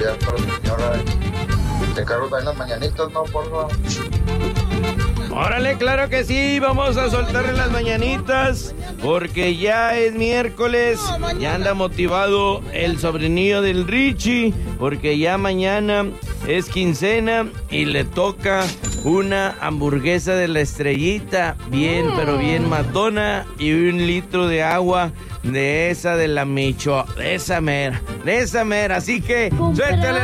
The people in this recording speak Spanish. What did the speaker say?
Ya para la señora. Te cargo también las mañanitas, ¿no? Por favor. Órale, claro que sí, vamos a soltarle las mañanitas porque ya es miércoles, ya anda motivado el sobrinillo del Richie porque ya mañana es quincena y le toca una hamburguesa de la Estrellita, bien, pero bien matona, y 1 litro de agua de esa de la Micho, de esa mera, así que suéltale